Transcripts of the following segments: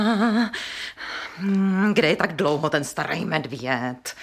Kde je tak dlouho ten starý medvěd?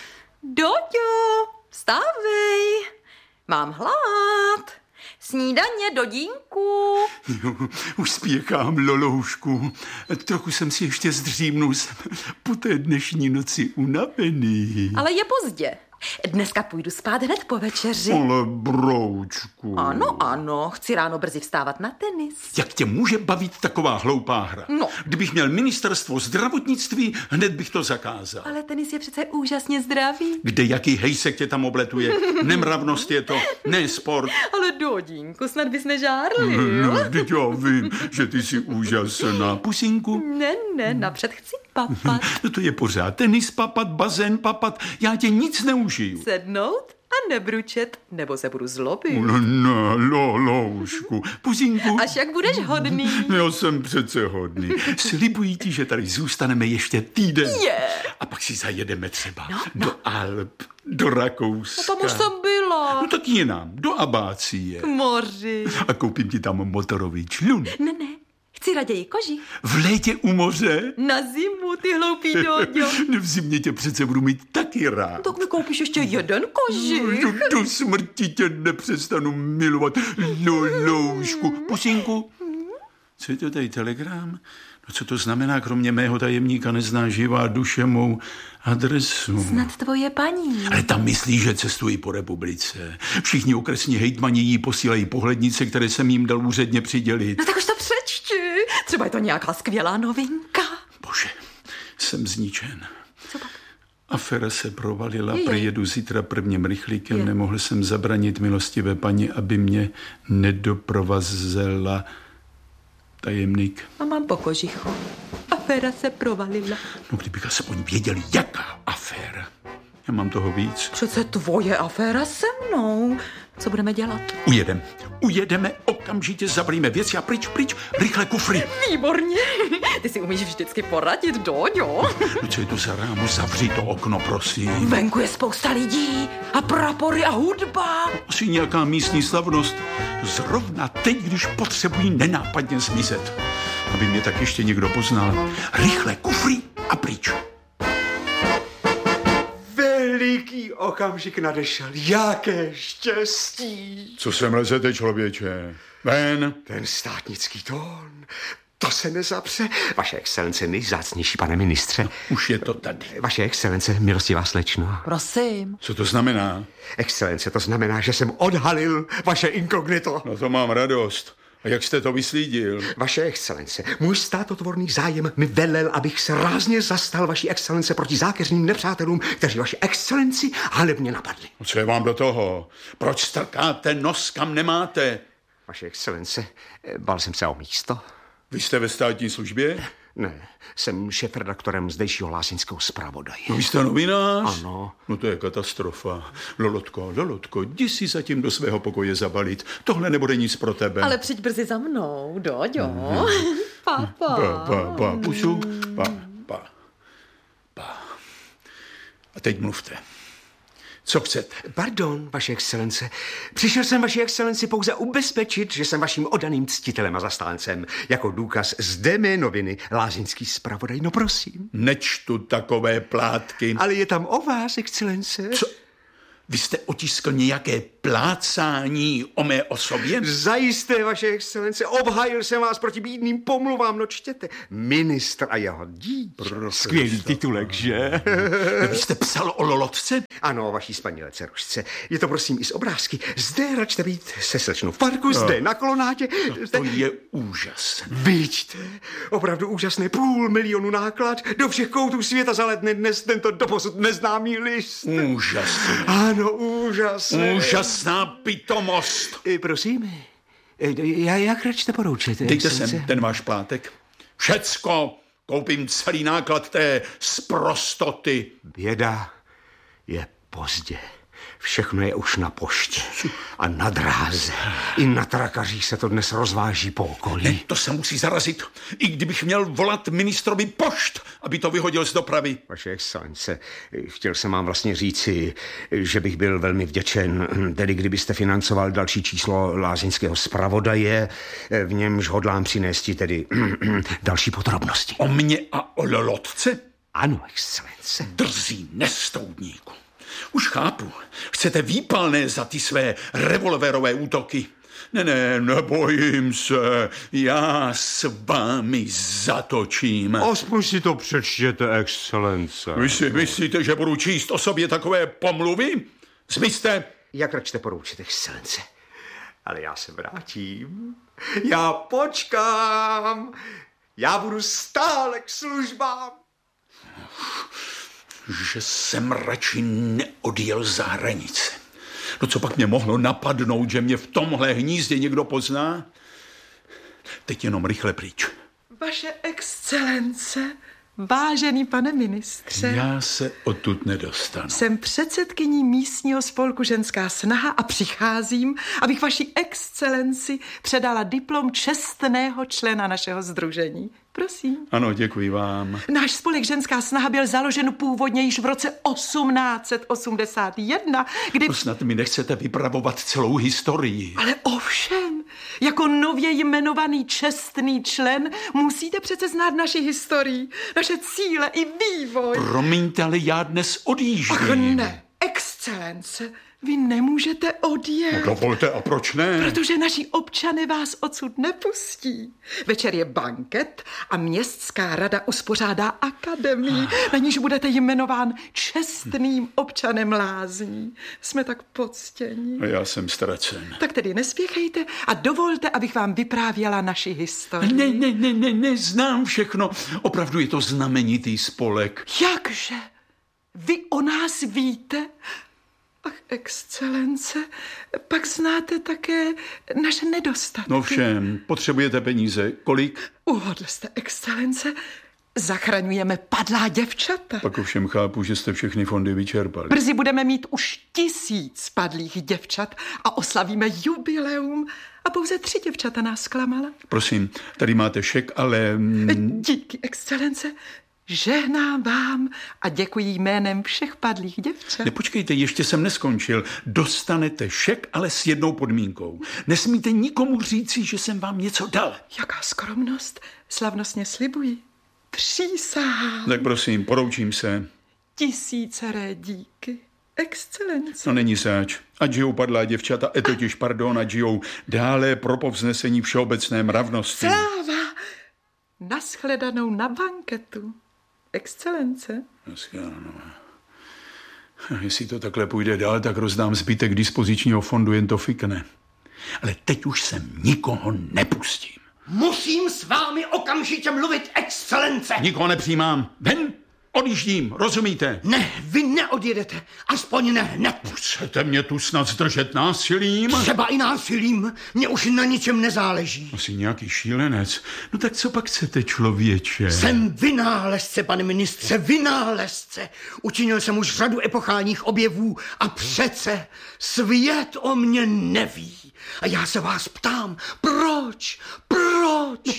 Doďo, vstávej, mám hlad. Snídaně, dodínku. Jo, už spěchám, Loloušku. Trochu jsem si ještě zdřímnul, jsem po té dnešní noci unavený. Ale je pozdě. Dneska půjdu spát hned po večeři. Ale broučku. Ano, chci ráno brzy vstávat na tenis. Jak tě může bavit taková hloupá hra? No. Kdybych měl ministerstvo zdravotnictví, hned bych to zakázal. Ale tenis je přece úžasně zdravý. Kde jaký hejsek tě tam obletuje? Nemravnost je to, ne sport. Ale dodínku, snad bys nežárlil. No, teď já vím, že ty jsi úžasná. Pusinku? Ne, napřed chci papat. No to je pořád tenis papat, bazén papat, já tě nic neužiju. Sednout a nebručet, nebo se budu zlobit. No, Loloušku, Pusinku. Až jak budeš hodný. Já jsem přece hodný. Slibuji ti, že tady zůstaneme ještě týden. A pak si zajedeme třeba do Alp, do Rakouska. No tam už jsem byla. No tak jinam, do Abácie. K moři. A koupím ti tam motorový člun. Ne, chci raději kožich. V létě u moře? Na zimu, ty hloupý Doďo. V zimě tě přece budu mít taky rád. Tak mi koupíš ještě jeden kožich. Do smrti tě nepřestanu milovat, Loloušku. Pusinku? Co je to tady, telegram? No co to znamená, kromě mého tajemníka nezná živá duše mou adresu? Snad tvoje paní. Ale tam myslí, že cestují po republice. Všichni okresní hejtmani jí posílají pohlednice, které jsem jim dal úředně přidělit. No tak už to přečti. Třeba je to nějaká skvělá novinka. Bože, jsem zničen. Co pak? Aféra se provalila, přijedu zítra prvním rychlíkem. Nemohl jsem zabranit milostivé paní, aby mě nedoprovazela. Tajemník. A mám po kožichu. Aféra se provalila. No, kdybych aspoň věděl, jaká aféra. Já mám toho víc. Přece tvoje aféra se mnou. Co budeme dělat? Ujedeme, okamžitě zabalíme věci a pryč, rychle kufry. Výborně. Ty si umíš vždycky poradit, Doďo. No, co je to za rámu? Zavři to okno, prosím. Venku je spousta lidí a prapory a hudba. Asi nějaká místní slavnost. Zrovna teď, když potřebují nenápadně zmizet. Aby mě tak ještě někdo poznal. Rychle kufry a pryč. Veliký okamžik nadešel. Jaké štěstí. Co sem lezete, člověče? Ven. Ten státnický tón. To se nezapře. Vaše excelence, nejvzácnější pane ministře. Už je to tady. Vaše excelence, milostivá slečno. Prosím. Co to znamená? Excelence, to znamená, že jsem odhalil vaše inkognito. No to mám radost. A jak jste to vyslídil? Vaše excelence, můj státotvorný zájem mi velel, abych se rázně zastal vaší excelence proti zákeřným nepřátelům, kteří vaši excelenci hanebně napadli. No co je vám do toho? Proč strkáte nos, kam nemáte? Vaše excelence, bál jsem se o místo. Vy jste ve státní službě? Ne, jsem šéfredaktorem zdejšího lázeňského zpravodaje. No, vy jste novinář? Ano. No to je katastrofa. Lolotko, jdi si zatím do svého pokoje zabalit. Tohle nebude nic pro tebe. Ale přijď brzy za mnou, Doďo. Papa. Pusu. Pa. A teď mluvte. Co chcete? Pardon, vaše excelence. Přišel jsem vaši excelenci pouze ubezpečit, že jsem vaším oddaným ctitelem a zastáncem. Jako důkaz zde mé noviny Lázeňský zpravodaj. No prosím. Nečtu takové plátky. Ale je tam o vás, excelence. Co? Vy jste otiskl nějaké plácání o mé osobě? Zajisté, vaše excelence, obhájil jsem vás proti bídným pomluvám, no čtěte. Ministr a jeho dítě. Skvělý titulek, že? Vy jste psal o Lolotce? Ano, vaší spanilé dcerušce. Je to prosím i z obrázky. Zde račte být se slečnou v parku, zde na kolonátě. To je úžasné. Vidíte, opravdu úžasné, 500 000 náklad. Do všech koutů světa zaletne dnes tento doposud neznámý list. Úžasné. Ano, úžasné. Úžasná pitomost. Prosím, jak račte poroučet? Dejte sem ten váš plátek. Všecko. Koupím celý náklad té sprostoty. Běda je pozdě. Všechno je už na poště a na dráze. I na trakařích se to dnes rozváží po okolí. Ne, to se musí zarazit. I kdybych měl volat ministrovi pošt, aby to vyhodil z dopravy. Vaše excelence, chtěl jsem vám vlastně říci, že bych byl velmi vděčen, tedy kdybyste financoval další číslo lázeňského zpravodaje, v němž hodlám přinést tedy další podrobnosti. O mně a o lolotce? Ano, excelence. Drzí nestoudníku. Už chápu. Chcete výpalné za ty své revolverové útoky. Ne, nebojím se. Já s vámi zatočím. Aspoň si to přečtěte, excelence. Vy si myslíte, že budu číst o sobě takové pomluvy? Zmizte. Jak račte poroučit, excelence? Ale já se vrátím. Já počkám. Já budu stále k službám. Že jsem radši neodjel za hranice. No co pak mě mohlo napadnout, že mě v tomhle hnízdě někdo pozná? Teď jenom rychle pryč. Vaše excelence, vážený pane ministře. Já se odtud nedostanu. Jsem předsedkyní místního spolku Ženská snaha a přicházím, abych vaší excelenci předala diplom čestného člena našeho sdružení. Prosím. Ano, děkuji vám. Náš spolek Ženská snaha byl založen původně již v roce 1881, kdy... No snad mi nechcete vypravovat celou historii. Ale ovšem, jako nově jmenovaný čestný člen musíte přece znát naši historii, naše cíle i vývoj. Promiňte, ale já dnes odjíždím. Ach ne, excelence, vy nemůžete odjet. No dovolte, a proč ne? Protože naši občané vás odsud nepustí. Večer je banket a městská rada uspořádá akademii, na níž budete jmenován čestným občanem Lázní. Jsme tak poctěni. A já jsem ztracen. Tak tedy nespěchejte a dovolte, abych vám vyprávěla naši historii. Ne, znám všechno. Opravdu je to znamenitý spolek. Jakže? Vy o nás víte? Ach, excelence, pak znáte také naše nedostatky. No všem, potřebujete peníze. Kolik? Uhodl jste, excelence. Zachraňujeme padlá děvčata. Pak ovšem chápu, že jste všechny fondy vyčerpali. Brzy budeme mít už 1000 padlých děvčat a oslavíme jubileum. A pouze 3 děvčata nás zklamala. Prosím, tady máte šek, ale... Díky, excelence. Žehnám vám a děkuji jménem všech padlých děvčat. Nepočkejte, ještě jsem neskončil. Dostanete šek, ale s jednou podmínkou. Nesmíte nikomu říci, že jsem vám něco dal. Jaká skromnost, slavnostně slibuji. Přísahám. Tak prosím, poroučím se. 1000 díky, excelence. No není sáč. Ať žijou padlá děvčata, totiž pardon, ať žijou dále pro povznesení všeobecné mravnosti. Sláva! Naschledanou na banketu. Excelence. Naschledanou. Jestli to takhle půjde dál, tak rozdám zbytek dispozičního fondu, jen to fikne. Ale teď už sem nikoho nepustím. Musím s vámi okamžitě mluvit, excelence. Nikoho nepřijímám. Ven, odjíždím, rozumíte? Ne, vy neodjedete, aspoň ne hned. Chcete mě tu snad zdržet násilím? Třeba i násilím, mně už na ničem nezáleží. Asi nějaký šílenec. No tak co pak chcete, člověče? Jsem vynálezce, pane ministře, vynálezce. Učinil jsem už řadu epochálních objevů a přece svět o mě neví. A já se vás ptám, proč? No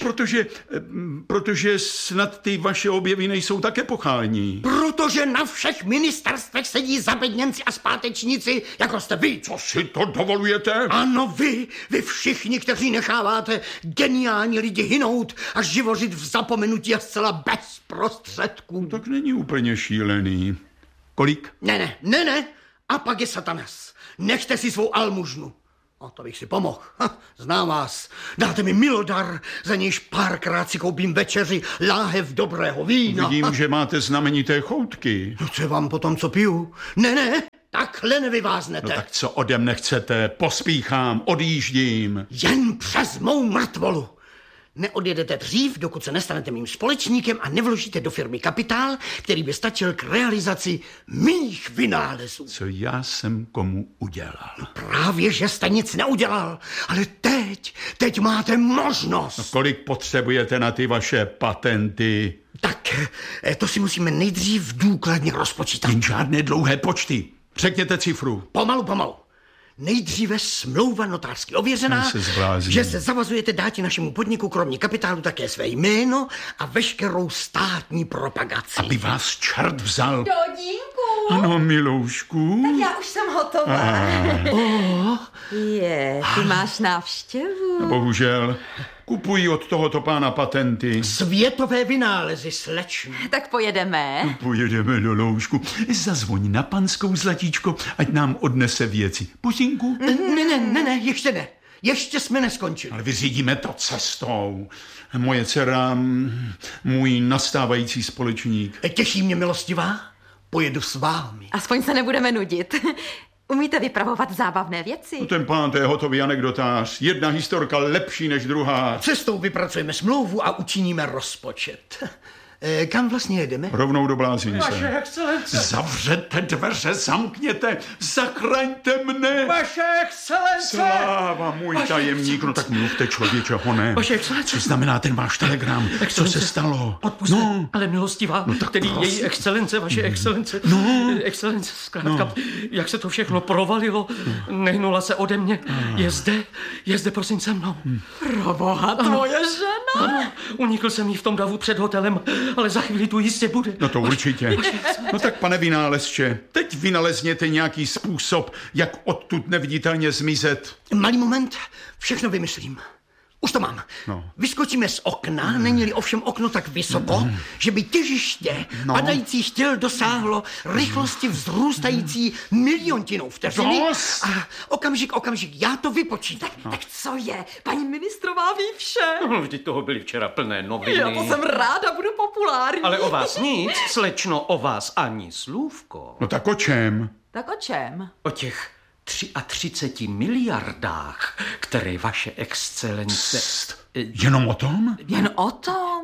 protože snad ty vaše objevy nejsou tak epochální. Protože na všech ministerstvech sedí zabedněnci a zpátečníci, jako jste vy. Co si to dovolujete? Ano, vy všichni, kteří necháváte geniální lidi hynout a živořit v zapomenutí a zcela bez prostředků. Tak není úplně šílený. Kolik? Ne. A pak je Satanas. Nechte si svou almužnu. O, to bych si pomohl. Znám vás. Dáte mi milodar, za nějž párkrát si koupím večeři, láhev dobrého vína. Vidím, že máte znamenité choutky. No co je vám potom, co piju? Ne, takhle nevyváznete. No tak co ode mne chcete? Pospíchám, odjíždím. Jen přes mou mrtvolu. Neodjedete dřív, dokud se nestanete mým společníkem a nevložíte do firmy kapitál, který by stačil k realizaci mých vynálezů. Co já jsem komu udělal? Právě, že jste nic neudělal, ale teď máte možnost. No kolik potřebujete na ty vaše patenty? Tak, to si musíme nejdřív důkladně rozpočítat. Jen žádné dlouhé počty. Řekněte cifru. Pomalu. Nejdříve smlouva notářsky ověřená, že se zavazujete dát našemu podniku kromě kapitálu také své jméno a veškerou státní propagaci. Aby vás čert vzal. Dodínku. Ano, miloušku. Tak já už jsem hotová. Ty máš návštěvu. Bohužel. Kupují od tohoto pána patenty. Světové vynálezy, slečno. Tak pojedeme. Pojedeme do loušku. Zazvoň na panskou, zlatíčko, ať nám odnese věci. Pusinku? Ne, ještě ne. Ještě jsme neskončili. Ale vyřídíme to cestou. Moje dcera, můj nastávající společník. Těší mě, milostivá. Pojedu s vámi. Aspoň se nebudeme nudit. Umíte vypravovat zábavné věci? No ten pán, to je hotový anekdotář. Jedna historka lepší než druhá. Cestou vypracujeme smlouvu a učiníme rozpočet. Kam vlastně jedeme? Rovnou do Blázince. Vaše excelence. Zavřete dveře, zamkněte, zachraňte mne. Vaše excelence. Sláva, můj tajemník. No tak mluvte, člověče, honem. Vaše excelence. Co znamená ten váš telegram? Excelence. Co se stalo? Odpusťte, No. ale milostivá, tedy prosím. její excelence, vaše excelence. Excelence, zkrátka, jak se to všechno provalilo, nehnula se ode mě. Je zde, prosím, se mnou. Proboha, tvoje žena. Ano, unikl jsem jí v tom davu před hotelem, ale za chvíli tu jistě bude. No to určitě. No tak, pane vynálezče, teď vynalezněte nějaký způsob, jak odtud neviditelně zmizet. Malý moment, všechno vymyslím. Už to mám. No. Vyskočíme z okna, není-li ovšem okno tak vysoko, že by těžiště padajících těl dosáhlo rychlosti vzrůstající miliontinou vteřiny. Dost! A okamžik, já to vypočítám. Tak co je? Paní ministrová ví vše. No, vždyť toho byly včera plné noviny. Já to jsem ráda, budu populární. Ale o vás nic, slečno, o vás ani slůvko. No tak o čem? Tak o čem? O těch 33 miliardách, které vaše excelence... Jenom o tom? Jen o tom?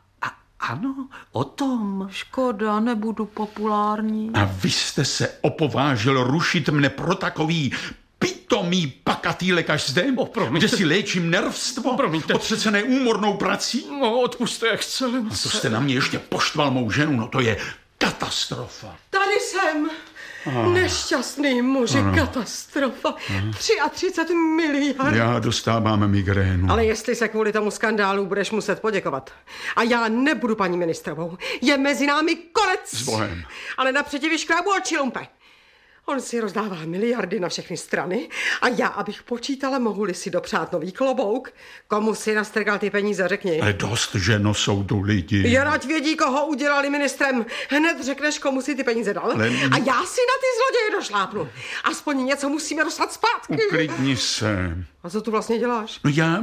Ano, o tom. Škoda, nebudu populární. A vy jste se opovážil rušit mne pro takový pitomý pakatý lékař zde, promiňte. že si léčím nervstvo, Promiňte. otřesené úmornou prací? No, odpuste, A excelence. to jste na mě ještě poštval mou ženu, no to je katastrofa. Tady jsem. Nešťastný muži, katastrofa. 33 miliard. Já dostávám migrénu. Ale jestli se kvůli tomu skandálu budeš muset poděkovat. A já nebudu paní ministrovou. Je mezi námi konec. S Bohem. Ale napřed ti vyškrábu oči, lumpe. On si rozdává miliardy na všechny strany a já, abych počítala, mohu-li si dopřát nový klobouk. Komu si nastrgal ty peníze, řekni. Ale dost, ženo, jsou tu lidi. Jen ať vědí, koho udělali ministrem. Hned řekneš, komu si ty peníze dal. Ale... A já si na ty zloděje došlápnu. Aspoň něco musíme dostat zpátky. Uklidni se. A co tu vlastně děláš? No já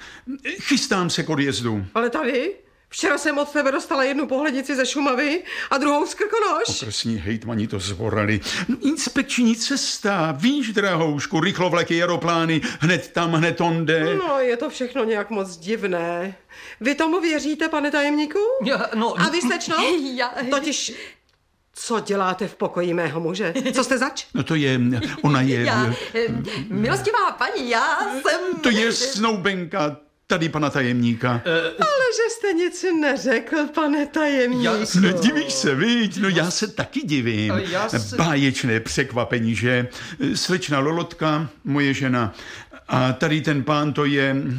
chystám se k odjezdu. Ale tady? Včera jsem od tebe dostala jednu pohledici ze Šumavy a druhou z Krkonoš. Okresní hejtmani to zvorali. No, inspekční cesta, víš, drahoušku, rychlovleky, aeroplány, hned tam, hned onde. No, je to všechno nějak moc divné. Vy tomu věříte, pane tajemníku? A vy, slečno? Totiž, co děláte v pokoji mého muže? Co jste zač? No to je, ona je... Milostivá paní, já jsem... To je snoubenka tady pana tajemníka. Ale že jste nic neřekl, pane tajemníku. Nedivíš se, viď? No já se taky divím. Báječné překvapení, že? Slečna Lolotka, moje žena, a tady ten pán, to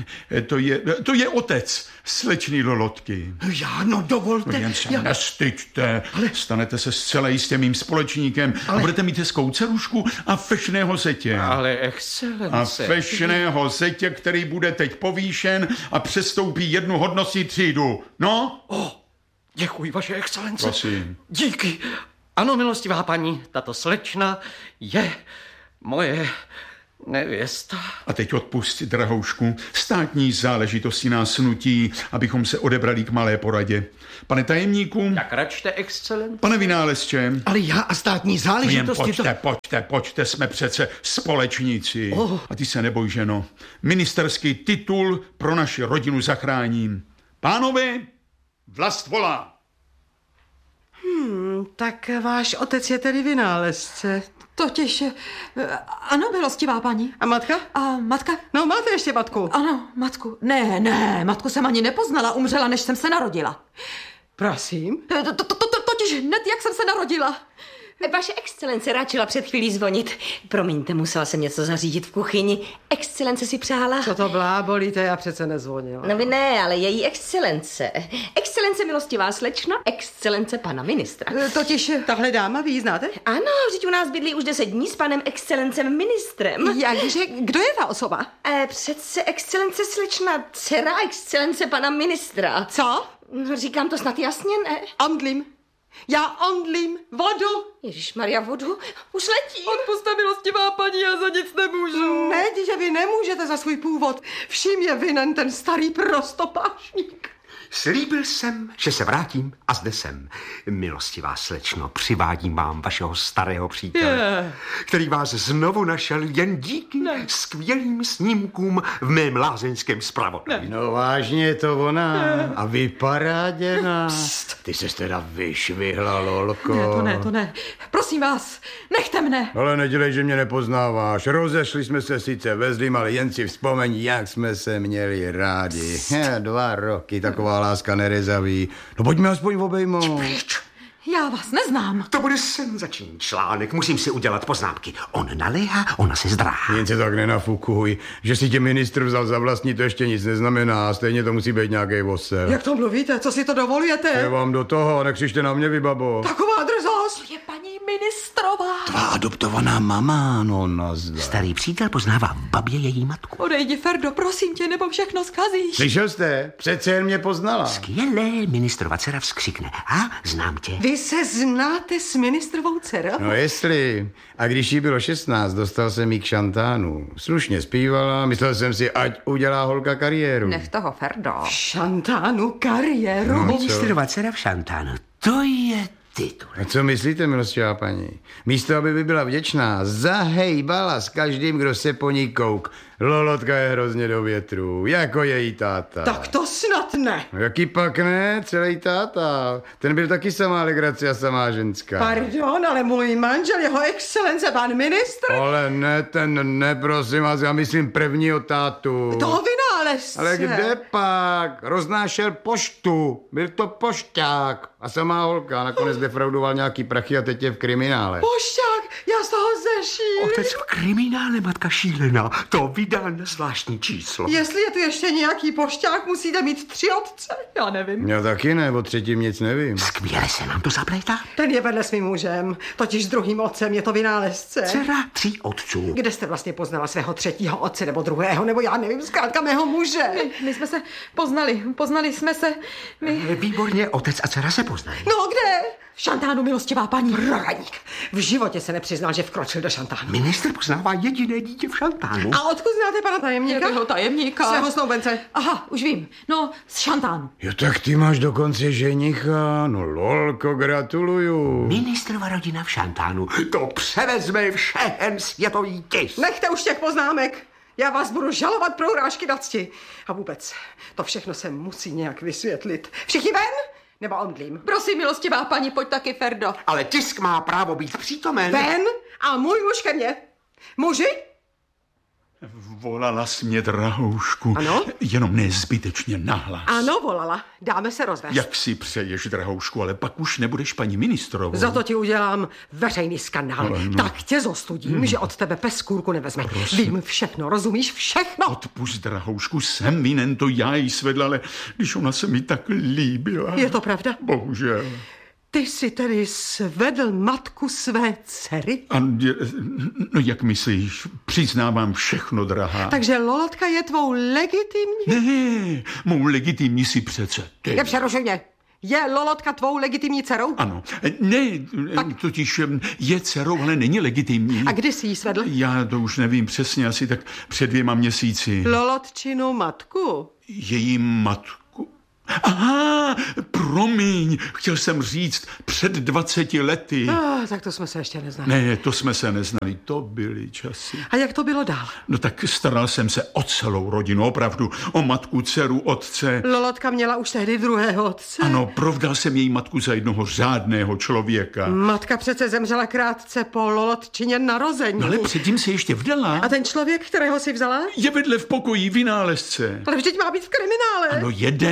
je otec slečny Lolotky. Já, no dovolte. Jen se nestyďte. Stanete se zcela jistě mým společníkem a budete mít hezkou dcerušku a fešného zetě. Ale excelence. A fešného zetě, který bude teď povýšen a přestoupí jednu hodnostní třídu. No? Děkuji, vaše excelence. Prosím. Díky. Ano, milostivá paní, tato slečna je moje nevěsta. A teď odpusť, drahoušku. Státní záležitosti nás nutí, abychom se odebrali k malé poradě. Pane tajemníku. Tak račte, excelence. Pane vynálezče. Ale já a státní záležitosti... Jen pojďte, jsme přece společníci. A ty se neboj, ženo. Ministerský titul pro naši rodinu zachráním. Pánové, vlast volá. Tak váš otec je tedy vynálezce. Totiž, ano, milostivá paní. A matka? A matka? No, máte ještě matku. Ano, matku. Ne, matku jsem ani nepoznala, umřela, než jsem se narodila. Prosím? Totiž hned, jak jsem se narodila. Vaše excelence ráčila před chvílí zvonit. Promiňte, musela jsem něco zařídit v kuchyni. Excelence si přála... Co to blábolíte, já přece nezvonila. No vy ne, ale její excelence. Excelence milostivá slečna, excelence pana ministra. Totiž tahle dáma, vy ji znáte? Ano, vždyť u nás bydlí už 10 dní s panem excelencem ministrem. Jakže, kdo je ta osoba? Přece excelence slečna, dcera excelence pana ministra. Co? No, říkám to snad jasně, ne? Omdlím. Já omdlím vodu. Ježišmarja, vodu, už letí. Odpusťte, milostivá paní, já za nic nemůžu. Ne, že vy nemůžete za svůj původ. Vším je vinen ten starý prostopášník. Slíbil jsem, že se vrátím a zde jsem. Milostivá slečno, přivádím vám vašeho starého přítele, který vás znovu našel jen díky skvělým snímkům v mém lázeňském zpravodaji. No vážně, to ona. A vypadá děna. Ty ses teda vyšvihla, Lolko. Ne, to ne. Prosím vás, nechte mne. Ale nedělej, že mě nepoznáváš. Rozešli jsme se sice ve zlým, ale jen si vzpomeň, jak jsme se měli rádi. 2 roky, taková láska nerezaví. No pojďme aspoň obejmout. Já vás neznám. To bude senzační článek, musím si udělat poznámky. On naléhá, ona se zdráhá. Jen se tak nenafukuj, že si tě ministr vzal za vlastní, to ještě nic neznamená, stejně to musí být nějaký osel. Jak to mluvíte, co si to dovolujete? Je vám do toho, nekřičte na mě, vy babo. Taková drzost. Je paní ministrová. Tvá adoptovaná mama, no nazdar. Starý přítel poznává v babě její matku. Odejdi, Ferdo, prosím tě, nebo všechno zkazíš. Slyšel jste? Přece jen mě poznala. Skvělé, ministrova dcera vzkřikne. A znám tě. Vy se znáte s ministrovou dcerou? No jestli. A když jí bylo 16, dostal jsem jí k šantánu. Slušně zpívala, myslel jsem si, ať udělá holka kariéru. Nech toho, Ferdo. Šantánu kariéru? No, Ministrova dcera v šantánu, to je titul. A co myslíte, milostivá paní? Místo, aby by byla vděčná, zahejbala s každým, kdo se po ní kouk. Lolotka je hrozně do větru, jako její táta. Tak to snad ne. No, jaký pak ne? Celý táta. Ten byl taky samá legrace a samá ženská. Pardon, ale můj manžel, jeho excelence, pan ministr. Ale ne, ten ne, prosím vás, já myslím prvního tátu. Toho vynálezce. Ale kde pak? Roznášel poštu. Byl to pošťák. A samá holka. Nakonec defraudoval nějaký prachy a teď je v kriminále. Pošťák, já z toho zešílím. Otec v kriminále, matka šílená. To vydá na zvláštní číslo. Jestli je tu ještě nějaký pošťák, musíte mít 3 otce. Já nevím. Já taky ne, o třetím nic nevím. Skvěle se nám to zaplétá. Ten je vedle s mým mužem, totiž druhým otcem je to vynálezce. Dcera 3 otců. Kde jste vlastně poznala svého 3. otce, nebo 2., nebo já nevím, zkrátka mého muže? My jsme se poznali jsme se. Výborně, otec a dcera se poznají. No, kde? V šantánu, milostivá paní. Proradník. V životě se nepřiznal, že vkročil do šantánu. Ministr poznává jediné dítě v šantánu. A odkud znáte pana tajemníka? Jakého tajemníka? Svého snoubence. Aha, už vím. No, z šantánu. Jo, tak ty máš dokonce ženicha. No Lolko, gratuluju. Ministrova rodina v šantánu. To převezme všechen světový tisk. Nechte už těch poznámek. Já vás budu žalovat pro urážky na cti. A vůbec, to všechno se musí nějak vysvětlit. Všichni ven? Nebo omdlím? Prosím, milostivá paní, pojď taky, Ferdo. Ale tisk má právo být přítomen. Ven a můj muž ke mně. Muži? Volala jsi mě, drahoušku. Ano? Jenom nezbytečně nahlas. Ano, volala. Dáme se rozvést. Jak si přeješ, drahoušku, ale pak už nebudeš paní ministrovou. Za to ti udělám veřejný skandál. Ale no. Tak tě zostudím, že od tebe pes kůrku nevezme. Vím všechno, rozumíš všechno? Odpust, drahoušku, jsem vinen, to já jí svedla, ale když ona se mi tak líbila. Je to pravda? Bohužel. Ty jsi tedy svedl matku své dcery? No jak myslíš? Přiznávám všechno, drahá. Takže Lolotka je tvou legitimní? Ne, mou legitimní si přece ty. Nepřerušuj mě. Je Lolotka tvou legitimní dcerou? Ano. Ne, totiž je dcerou, ale není legitimní. A kdy jsi jí svedl? Já to už nevím přesně, asi tak před 2 měsíci. Lolotčinu matku? Její matku. Aha, promiň, chtěl jsem říct před 20 lety. Tak to jsme se ještě neznali. Ne, to jsme se neznali, to byly časy. A jak to bylo dál? No tak staral jsem se o celou rodinu, opravdu, o matku, dceru, otce. Lolotka měla už tehdy 2. otce. Ano, provdal jsem její matku za jednoho řádného člověka. Matka přece zemřela krátce po Lolotčině narození. No ale předtím se ještě vdala. A ten člověk, kterého si vzala? Je vedle v pokoji vynálezce. Ale vždyť má být v kriminále. Ano, jeden je v kriminále.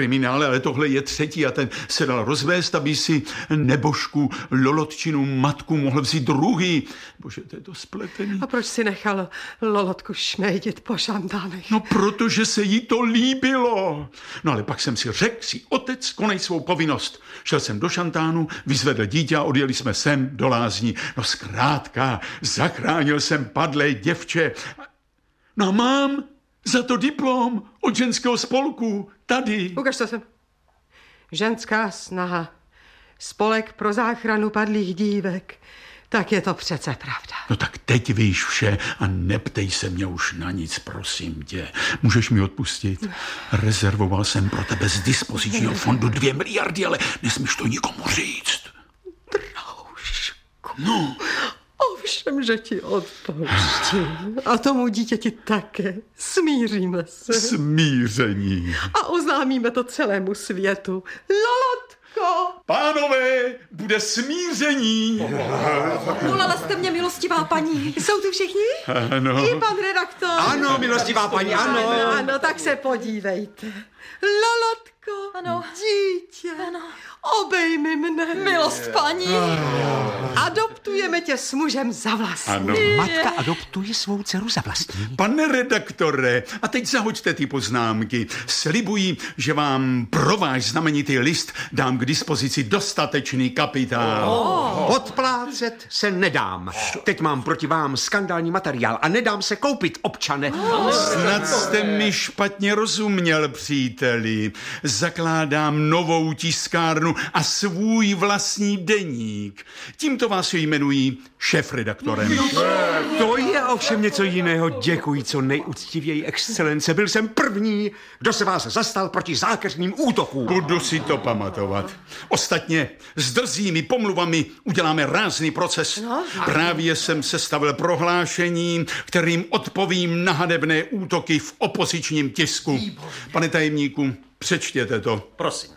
kriminále, ale tohle je třetí a ten se dal rozvést, aby si nebožku, Lolotčinu matku mohl vzít druhý. Bože, to je to spletený. A proč si nechal Lolotku šmejdit po žandálech? No, protože se jí to líbilo. No, ale pak jsem si řekl, si otec, konej svou povinnost. Šel jsem do šantánu, vyzvedl dítě a odjeli jsme sem do lázní. No, zkrátka, zachránil jsem padlé děvče. No a mám za to diplom od ženského spolku. Tady. Ukaž to sem. Ženská snaha. Spolek pro záchranu padlých dívek. Tak je to přece pravda. No tak teď víš vše a neptej se mě už na nic, prosím tě. Můžeš mi odpustit? Rezervoval jsem pro tebe z dispozičního fondu 2 miliardy, ale nesmíš to nikomu říct. Broušku. No. Ovšem, že ti odpouštím. A tomu dítěti také. Smíříme se. Smíření. A oznámíme to celému světu. Lolotko! Pánové, bude smíření. Volala jste mě, milostivá paní. Jsou tu všichni? Ano. I pan redaktor. Ano, milostivá paní, ano. Ano, tak se podívejte. Lolotko, Ano. dítě, Ano. obejmi mne. Milost paní. Adoptujeme tě s mužem za vlastní. Ano. Matka adoptuje svou dceru za vlastní. Pane redaktore, a teď zahoďte ty poznámky. Slibuji, že vám pro váš znamenitý list dám k dispozici dostatečný kapitál. Odplácet se nedám. Teď mám proti vám skandální materiál a nedám se koupit, občane. Snad jste mi špatně rozuměl, příteli. Zakládám novou tiskárnu a svůj vlastní deník. Tímto vás jmenuji šéfredaktorem. To je ovšem něco jiného. Děkuji, co nejúctivěji, excelence. Byl jsem první, kdo se vás zastal proti zákeřným útokům. Budu si to pamatovat. Ostatně s drzými pomluvami uděláme rázný proces. Právě jsem sestavil prohlášení, kterým odpovím na hanebné útoky v opozičním tisku. Pane tajemníku, přečtěte to. Prosím.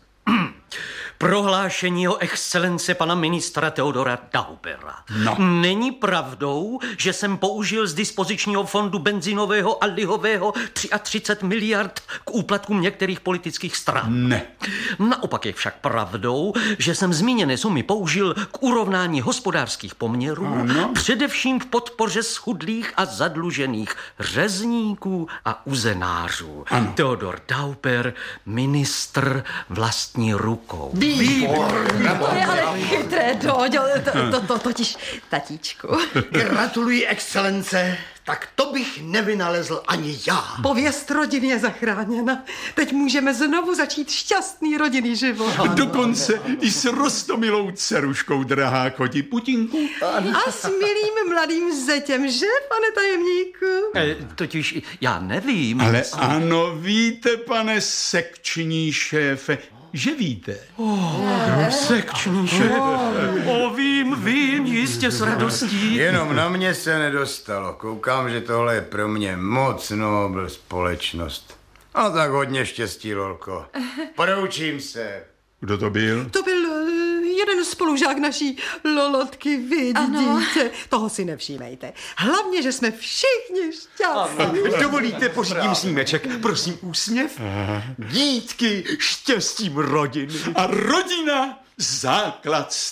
Prohlášení o excelence pana ministra Theodora Daubera. No. Není pravdou, že jsem použil z dispozičního fondu benzinového a lihového 33 miliard k úplatkům některých politických stran. Ne. Naopak je však pravdou, že jsem zmíněné sumy použil k urovnání hospodářských poměrů, Ano. především v podpoře schudlých a zadlužených řezníků a uzenářů. Ano. Theodor Dauber, ministr vlastní rukou. To je ale chytré, Doďo. To totiž tatíčku. Gratuluji, excelence. Tak to bych nevynalezl ani já. Pověst rodiny je zachráněna. Teď můžeme znovu začít šťastný rodinný život. Dokonce i s roztomilou dceruškou, drahá koti Putinku. A s milým mladým zetěm, že, pane tajemníku? Totiž já nevím. Ale ano, víte, pane sekční šéfe, že víte. Sekční šéf. Vím, jistě s radostí. Jenom na mě se nedostalo. Koukám, že tohle je pro mě moc nobl společnost. A tak hodně štěstí, Lolko. Poroučím se. Kdo to byl? To byl jeden spolužák naší Lolotky, vidíte. Toho si nevšímejte. Hlavně, že jsme všichni šťastní. Dovolíte, pořídím snímeček. Prosím, úsměv. Dítky štěstím rodin. A rodina základ